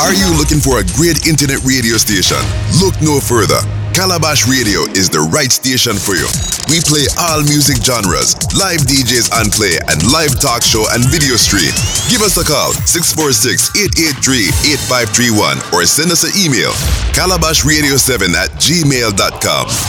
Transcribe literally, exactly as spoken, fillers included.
Are you looking for a great internet radio station? Look no further. Calabash Radio is the right station for you. We play all music genres, live D Js on play, and live talk show and video stream. Give us a call, six four six, eight eight three, eight five three one, or send us an email, calabash radio seven at gmail dot com.